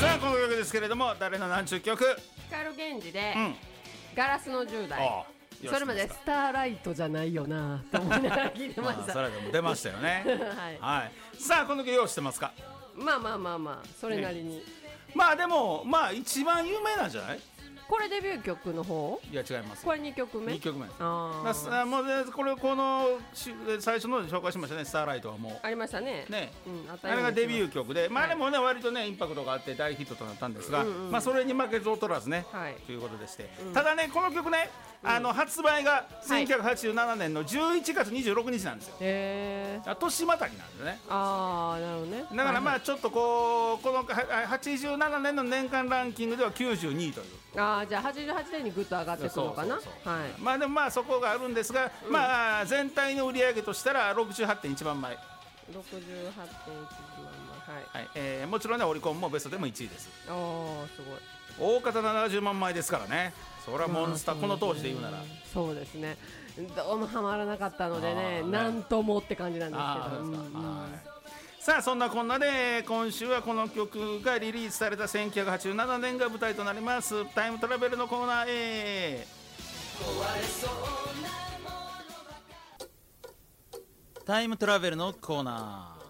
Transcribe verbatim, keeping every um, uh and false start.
さあこの曲ですけれども、誰の何ちゅう曲？ 光源氏で、 うん、 ガラスのじゅう代。 ああそれまでスターライトじゃないよなと思いながら聞いてました、 まあ、それでも出ましたよねはい、 はい、さあこの曲用意してますか？ まあまあまあまあそれなりに、ね、 まあでもまあ一番有名なんじゃない？ これデビュー曲の方？ いや違います。 これにきょくめ？ にきょくめです。 ああもうねこれこの最初ので紹介しましたね、スターライトはもうありましたね。 ね、 うん、あ, あれがデビュー曲で、まあでもね、はい、割とねインパクトがあって大ヒットとなったんですが、うんうん、まあそれに負けず劣らずね、はい、ということでして、うん、ただねこの曲ね、うん、あの発売がせんきゅうひゃくはちじゅうななねんのじゅういちがつにじゅうろくにちなんですよ。 へー、 年またぎなんですね。 ああなるほどね。 だからまあちょっとこうこのはちじゅうななねんの年間ランキングではきゅうじゅうにいという。 ああじゃあはちじゅうはちねんにぐっと上がってくるのかな。 そうそうそう、 はい、 まあでもまあそこがあるんですが、うん、まあ全体の売り上げとしたら ろくじゅうはちてんいちばんまい。 ろくじゅうはちてんいちばんまい、はい、 はい、えー、もちろんねオリコンもベストでもいちいです。 おーすごい。 大方ななじゅうまんまいですからね。それはモンスター、この当時で言うならそうですね。どうもハマらなかったのでね、なんともって感じなんですけど、うんうん、 さあそんなこんなで今週はこの曲がリリースされたせんきゅうひゃくはちじゅうななねんが舞台となりますタイムトラベルのコーナーへ。タイムトラベルのコーナー。